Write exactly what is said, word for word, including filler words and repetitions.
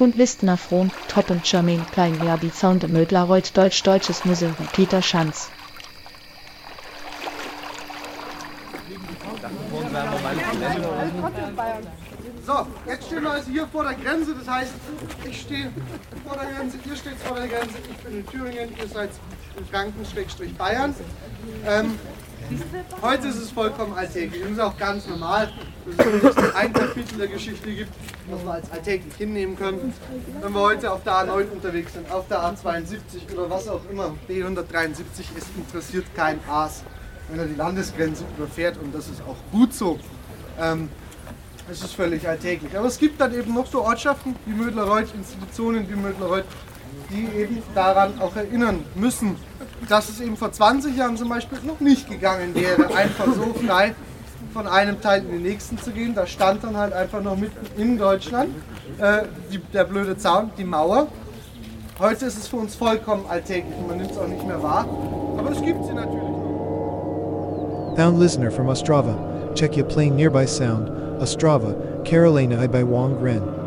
Pund Listener Fron, Toppen Germain Klein Werbi Sound Mödler-Reuth Deutsch Deutsches Museum Peter Schanz. So, jetzt stehen wir also hier vor der Grenze, das heißt, ich stehe vor der Grenze, ihr steht vor der Grenze, ich bin in Thüringen, ihr seid in Franken-Bayern. Ähm, heute ist es vollkommen alltäglich und es ist auch ganz normal, dass es nicht ein Kapitel der Geschichte gibt, was wir als alltäglich hinnehmen können. Wenn wir heute auf der A neun unterwegs sind, auf der A zweiundsiebzig oder was auch immer, B hundertdreiundsiebzig, es interessiert kein Aas, wenn er die Landesgrenze überfährt, und das ist auch gut so. Ähm, Es ist völlig alltäglich. Aber es gibt dann eben noch so Ortschaften wie Mödler-Reuth, Institutionen wie Mödler-Reuth, die eben daran auch erinnern müssen, dass es eben vor zwanzig Jahren zum Beispiel noch nicht gegangen wäre, einfach so frei von einem Teil in den nächsten zu gehen. Da stand dann halt einfach noch mitten in Deutschland äh, die, der blöde Zaun, die Mauer. Heute ist es für uns vollkommen alltäglich und man nimmt es auch nicht mehr wahr. Aber es gibt sie natürlich noch. Found listener from Ostrava. Czechia playing nearby sound. Ostrava, Carolina I by Wong Ren.